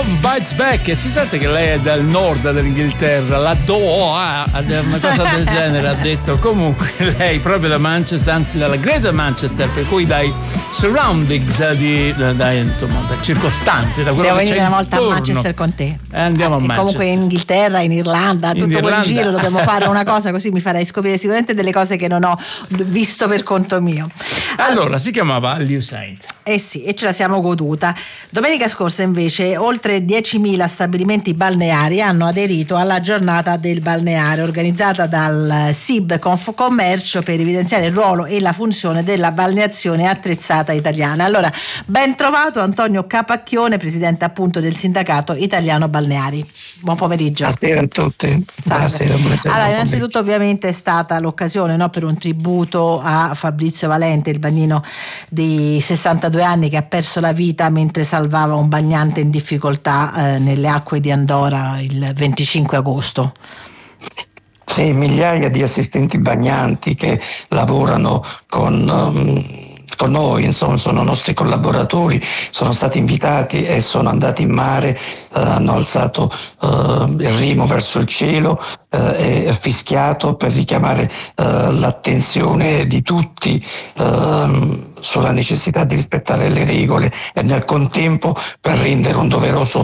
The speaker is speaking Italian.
Love Bites Back, e si sente che lei è del nord dell'Inghilterra, una cosa del genere ha detto. Comunque lei proprio da Manchester, anzi dalla Greater Manchester, per cui dai surroundings insomma, dal circostante, da quello devo che venire c'è una volta intorno. a Manchester con te. Andiamo a Manchester. Comunque in Inghilterra, in Irlanda, tutto quel giro dobbiamo fare una cosa, così mi farai scoprire sicuramente delle cose che non ho visto per conto mio. Allora si chiamava All You Saints. Sì, e ce la siamo goduta. Domenica scorsa invece oltre 10.000 stabilimenti balneari hanno aderito alla giornata del balneare organizzata dal SIB Confcommercio per evidenziare il ruolo e la funzione della balneazione attrezzata italiana. Allora, ben trovato Antonio Capacchione, presidente appunto del sindacato italiano balneari. Buon pomeriggio. Buonasera a tutti. Buonasera. Allora, innanzitutto ovviamente è stata l'occasione, no, per un tributo a Fabrizio Valente, il bagnino di 62 anni che ha perso la vita mentre salvava un bagnante in difficoltà nelle acque di Andora il 25 agosto. Sì, migliaia di assistenti bagnanti che lavorano con noi, insomma, sono nostri collaboratori, sono stati invitati e sono andati in mare, hanno alzato il remo verso il cielo e fischiato per richiamare l'attenzione di tutti sulla necessità di rispettare le regole e nel contempo per rendere un doveroso